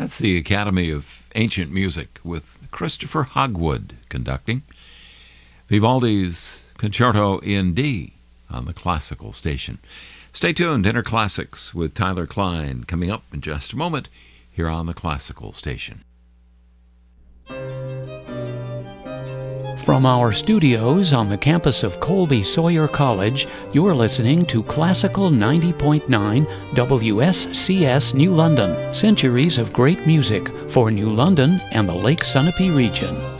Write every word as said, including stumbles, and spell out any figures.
That's the Academy of Ancient Music with Christopher Hogwood conducting. Vivaldi's Concerto in D on the Classical Station. Stay tuned. Inner Classics with Tyler Klein coming up in just a moment here on the Classical Station. From our studios on the campus of Colby Sawyer College, you're listening to Classical ninety point nine W S C S New London. Centuries of great music for New London and the Lake Sunapee region.